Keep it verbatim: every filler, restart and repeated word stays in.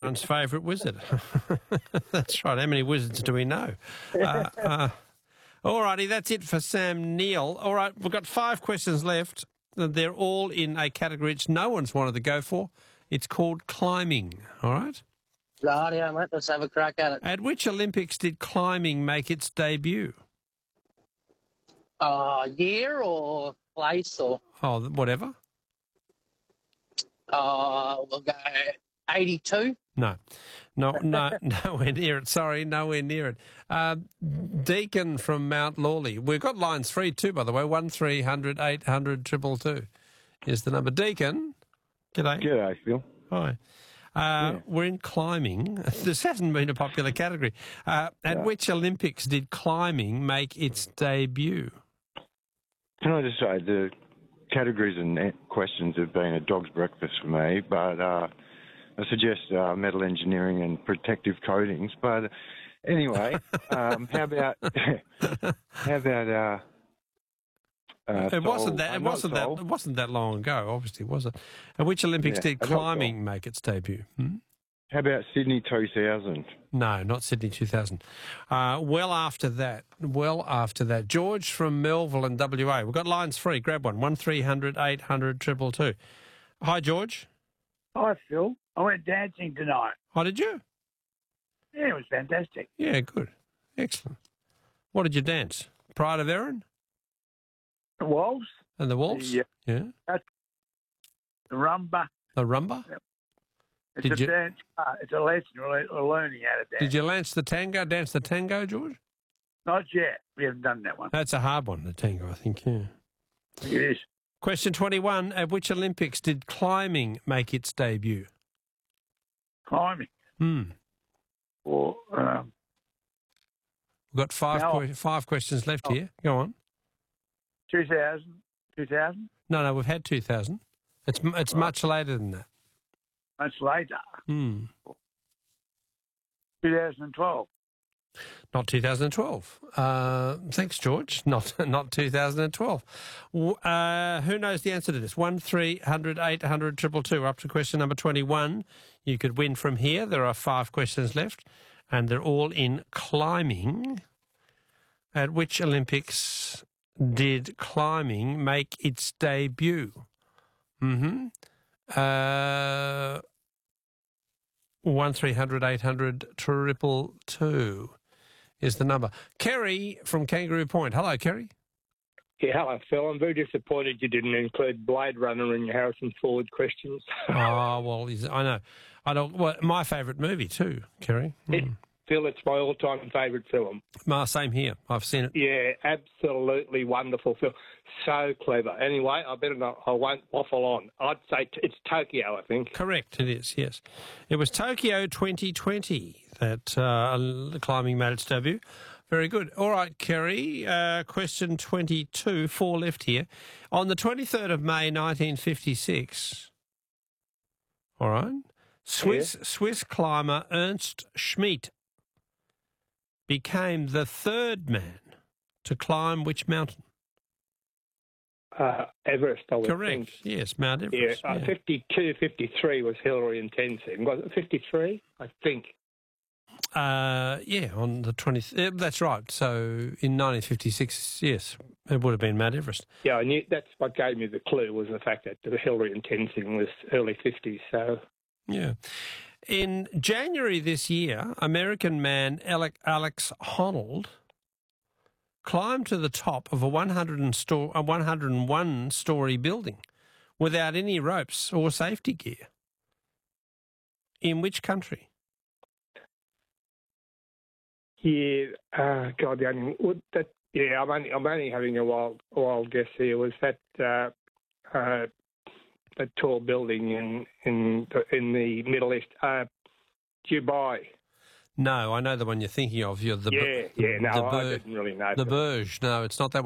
Darren's favourite wizard. That's right. How many wizards do we know? Uh, uh, all righty, that's it for Sam Neill. All right, we've got five questions left. They're all in a category which no one's wanted to go for. It's called climbing, all right? Rightio, mate. Let's have a crack at it. At which Olympics did climbing make its debut? Uh, year or place or... Oh, whatever. Uh, we'll go eighty-two. No, no, no, nowhere near it. Sorry, nowhere near it. Uh, Deacon from Mount Lawley. We've got lines free too, by the way. One three hundred eight hundred two two two is the number. Deacon, g'day. G'day, Phil. Hi. Uh, yeah. We're in climbing. This hasn't been a popular category. Uh, at No. which Olympics did climbing make its debut? Can I just say the categories and questions have been a dog's breakfast for me, but uh, I suggest uh, metal engineering and protective coatings. But anyway, um, how about how about uh, uh, It wasn't Seoul? that. Uh, It not wasn't Seoul. that. It wasn't that long ago. Obviously, was it? At which Olympics Yeah, did not Seoul. climbing make its debut? Hmm? How about Sydney two thousand? No, not Sydney two thousand. Uh, well after that. Well after that. George from Melville in W A. We've got lines free. Grab one. One three hundred eight hundred two two two. Hi, George. Hi, Phil. I went dancing tonight. Oh, did you? Yeah, it was fantastic. Yeah, good. Excellent. What did you dance? Pride of Erin? The waltz, And the waltz? Yeah. Yeah. the rumba. The rumba? It's Did a you- dance. Uh, it's a lesson. We're le- we're learning how to dance. Did you dance the tango? Dance the tango, George? Not yet. We haven't done that one. That's a hard one, the tango, I think, yeah. It is. Question twenty-one. At which Olympics did climbing make its debut? Climbing. Hmm. Or, um, We've got five, No. que- five questions left Oh. here. Go on. two thousand. two thousand? No, no, we've had two thousand. It's m- it's much later than that. Much later. Hmm. two thousand twelve. Not two thousand twelve. Uh, thanks, George. Not not two thousand twelve. W- Uh, who knows the answer to this? One three hundred eight hundred triple two. Up to question number twenty-one. You could win from here. There are five questions left, and they're all in climbing. At which Olympics did climbing make its debut? Mm-hmm. Uh, one three hundred eight hundred triple two is the number. Kerry from Kangaroo Point. Hello, Kerry. Yeah, hello, Phil. I'm very disappointed you didn't include Blade Runner in your Harrison Ford questions. Oh, well, he's, I know. I don't. Well, my favourite movie too, Kerry. It, Mm. Phil, it's my all-time favourite film. My, same here. I've seen it. Yeah, absolutely wonderful film. So clever. Anyway, I better not, I won't waffle on. I'd say t- it's Tokyo, I think. Correct, it is, yes. It was Tokyo twenty twenty that uh, the climbing made its debut. Very good. All right, Kerry, uh, question twenty-two, four left here. On the twenty-third of May nineteen fifty-six, all right, Swiss, Swiss climber Ernst Schmidt became the third man to climb which mountain? Uh, Everest, I would Correct, think. yes, Mount Yeah, Everest. uh, yeah. fifty-two, fifty-three was Hillary and Tenzing. Was it fifty-three? I think. Uh, yeah, on the twentieth. Uh, that's right. So in nineteen fifty-six, yes, it would have been Mount Everest. Yeah, I knew that's what gave me the clue was the fact that the Hillary and Tenzing was early fifties. So Yeah. In January this year, American man Alec, Alex Honnold climbed to the top of a one hundred sto- a one hundred one story building without any ropes or safety gear. In which country? yeah, uh, God, the only would that yeah, I'm only I'm only having a wild wild guess here. Was that uh, uh, that tall building in in the, in the Middle East, uh, Dubai? No, I know the one you're thinking of. You're the yeah, yeah. No, the I Bur- didn't really know. the Burj. No, it's not that one.